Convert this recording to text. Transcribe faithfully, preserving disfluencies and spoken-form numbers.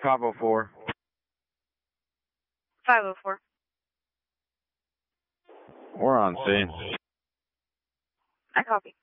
five oh four. five oh four. We're on scene. I copy.